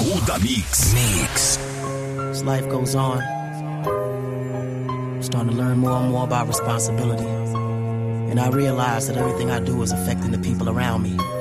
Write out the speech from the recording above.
Arruda Mix. As life goes on, I'm starting to learn more and more about responsibility. And I realize that everything I do is affecting the people around me.